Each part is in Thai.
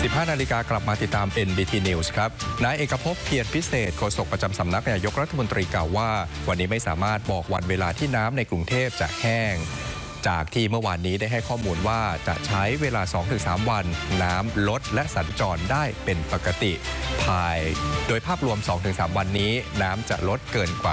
15 นาฬิกากลับมาติดตาม NBT News ครับนายเอกภพ เพียรพิเศษโฆษกประจำสำนักนายกรัฐมนตรีกล่าวว่าวันนี้ไม่สามารถบอกวันเวลาที่น้ำในกรุงเทพจะแห้งจากที่เมื่อวานนี้ได้ให้ข้อมูลว่าจะใช้เวลา 2-3 วันน้ำลดและสัญจรได้เป็นปกติโดยภาพรวม 2-3 วันนี้น้ำจะลดเกินกว่า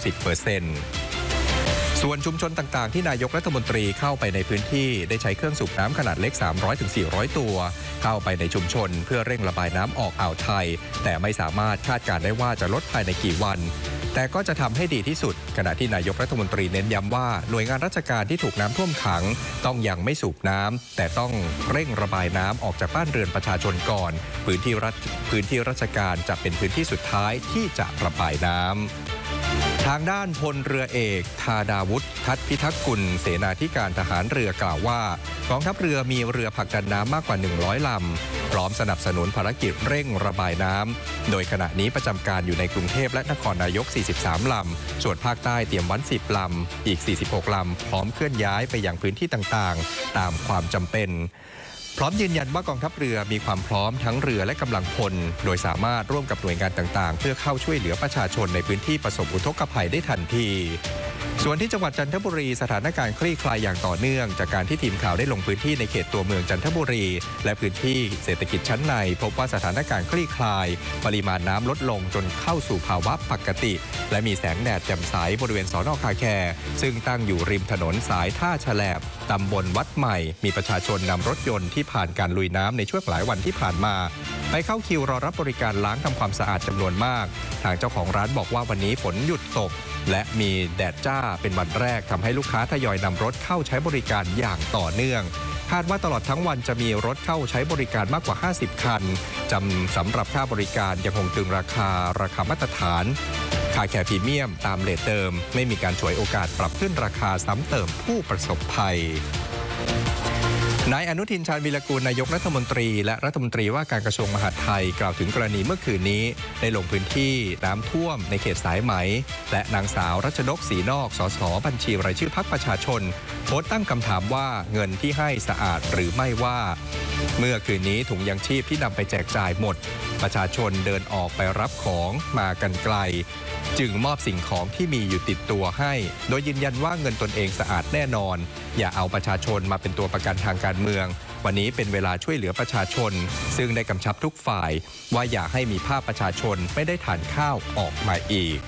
90%ส่วนชุมชนต่างๆที่นายกรัฐมนตรีเข้าไปในพื้นที่ได้ใช้เครื่องสูบน้ำขนาดเล็ก 300-400 ตัวเข้าไปในชุมชนเพื่อเร่งระบายน้ำออกอ่าวไทยแต่ไม่สามารถคาดการณ์ได้ว่าจะลดภายในกี่วันแต่ก็จะทำให้ดีที่สุดขณะที่นายกรัฐมนตรีเน้นย้ำว่าหน่วยงานราชการที่ถูกน้ำท่วมขังต้องยังไม่สูบน้ำแต่ต้องเร่งระบายน้ำออกจากบ้านเรือนประชาชนก่อนพื้นที่ราชการจะเป็นพื้นที่สุดท้ายที่จะระบายน้ำทางด้านพลเรือเอกธาดาวุฒิทัศน์พิทักษ์กุลเสนาธิการทหารเรือกล่าวว่ากองทัพเรือมีเรือผลักดันน้ำมากกว่า100ลำพร้อมสนับสนุนภารกิจเร่งระบายน้ำโดยขณะนี้ประจำการอยู่ในกรุงเทพและนครนายก43ลำส่วนภาคใต้เตรียมไว้10ลำอีก46ลำพร้อมเคลื่อนย้ายไปยังพื้นที่ต่างๆตามความจำเป็นพร้อมยืนยันว่ากองทัพเรือมีความพร้อมทั้งเรือและกำลังพลโดยสามารถร่วมกับหน่วยงานต่างๆเพื่อเข้าช่วยเหลือประชาชนในพื้นที่ประสบอุทกภัยได้ทันทีส่วนที่จังหวัดจันทบุรีสถานการณ์คลี่คลายอย่างต่อเนื่องจากการที่ทีมข่าวได้ลงพื้นที่ในเขตตัวเมืองจันทบุรีและพื้นที่เศรษฐกิจชั้นในพบว่าสถานการณ์คลี่คลายปริมาณน้ำลดลงจนเข้าสู่ภาวะปกติและมีแสงแดดแจ่มใสบริเวณสน.คาแคซึ่งตั้งอยู่ริมถนนสายท่าแฉลบตำบลวัดใหม่มีประชาชนนำรถยนต์ที่ผ่านการลุยน้ำในช่วงหลายวันที่ผ่านมาไปเข้าคิวรอรับบริการล้างทำความสะอาดจำนวนมากทางเจ้าของร้านบอกว่าวันนี้ฝนหยุดตกและมีแดดจ้าเป็นวันแรกทำให้ลูกค้าทยอยนำรถเข้าใช้บริการอย่างต่อเนื่องคาดว่าตลอดทั้งวันจะมีรถเข้าใช้บริการมากกว่า50คันสำหรับค่าบริการยังคงตึงราคามาตรฐานคาแคร์พรีเมียมตามเรทเดิมไม่มีการฉวยโอกาสปรับขึ้นราคาซ้ำเติมผู้ประสบภัยนายอนุทินชาญวีรกูลนายกรัฐมนตรีและรัฐมนตรีว่าการกระทรวงมหาดไทยกล่าวถึงกรณีเมื่อคืนนี้ได้ลงพื้นที่น้ำท่วมในเขตสายไหมและนางสาวรัชนกศรีนอกสสบัญชีรายชื่อพรรคประชาชนโพสต์ตั้งคำถามว่าเงินที่ให้สะอาดหรือไม่ว่าเมื่อคืนนี้ถุงยังชีพที่นำไปแจกจ่ายหมดประชาชนเดินออกไปรับของมากันไกลจึงมอบสิ่งของที่มีอยู่ติดตัวให้โดยยืนยันว่าเงินตนเองสะอาดแน่นอนอย่าเอาประชาชนมาเป็นตัวประกันทางการเมืองวันนี้เป็นเวลาช่วยเหลือประชาชนซึ่งได้กำชับทุกฝ่ายว่าอย่าให้มีภาพประชาชนไม่ได้ทานข้าวออกมาอีก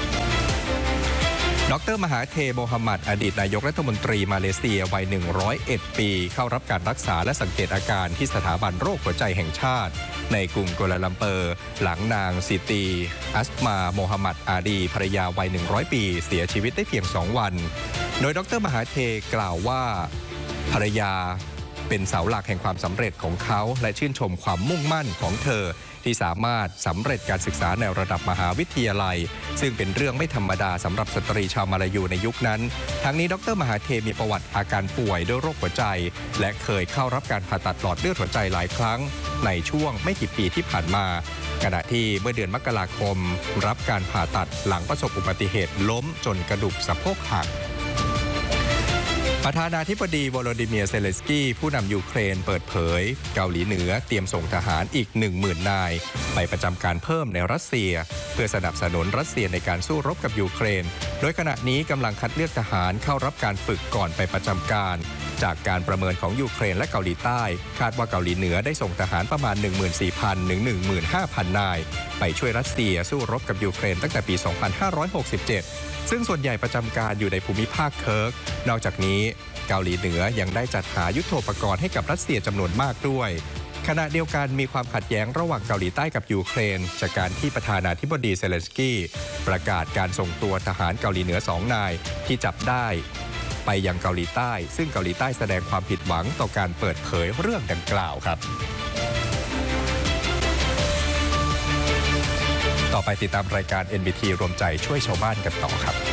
ดร.มหาเทโมฮัมหมัดอดีตนายกรัฐมนตรีมาเลเซียวัย101ปีเข้ารับการรักษาและสังเกตอาการที่สถาบันโรคหัวใจแห่งชาติในกรุงกัวลาลัมเปอร์หลังนางซิตีอัสมาโมฮัมหมัดอาดีภรรยาวัย100ปีเสียชีวิตได้เพียง2วันโดยดร.มหาเทกล่าวว่าภรรยาเป็นเสาหลักแห่งความสำเร็จของเขาและชื่นชมความมุ่งมั่นของเธอที่สามารถสำเร็จการศึกษาในระดับมหาวิทยาลัยซึ่งเป็นเรื่องไม่ธรรมดาสำหรับสตรีชาวมาลายูในยุคนั้นทั้งนี้ดร.มหาเทมีประวัติอาการป่วยด้วยโรคหัวใจและเคยเข้ารับการผ่าตัดหลอดเลือดหัวใจหลายครั้งในช่วงไม่กี่ปีที่ผ่านมาขณะที่เมื่อเดือนมกราคมรับการผ่าตัดหลังประสบอุบัติเหตุล้มจนกระดูกสะโพกหักประธานาธิบดีวโลดิเมียร์เซเลนสกี้ผู้นำยูเครนเปิดเผยเกาหลีเหนือเตรียมส่งทหารอีก 10,000 นายไปประจำการเพิ่มในรัสเซียเพื่อสนับสนุนรัสเซียในการสู้รบกับยูเครนโดยขณะนี้กำลังคัดเลือกทหารเข้ารับการฝึกก่อนไปประจำการจากการประเมินของยูเครนและเกาหลีใต้คาดว่าเกาหลีเหนือได้ส่งทหารประมาณ 14,000 ถึง 15,000 นายไปช่วยรัสเซียสู้รบกับยูเครนตั้งแต่ปี 2567 ซึ่งส่วนใหญ่ประจำการอยู่ในภูมิภาคเคิร์กนอกจากนี้เกาหลีเหนือยังได้จัดหายุทโธปกรณ์ให้กับรัสเซียจำนวนมากด้วยขณะเดียวกันมีความขัดแย้งระหว่างเกาหลีใต้กับยูเครนจากการที่ประธานาธิบดีเซเลนสกี้ประกาศการส่งตัวทหารเกาหลีเหนือ2 นายที่จับได้ไปยังเกาหลีใต้ซึ่งเกาหลีใต้แสดงความผิดหวังต่อการเปิดเผยเรื่องดังกล่าวครับต่อไปติดตามรายการ NBT รวมใจช่วยชาวบ้านกันต่อครับ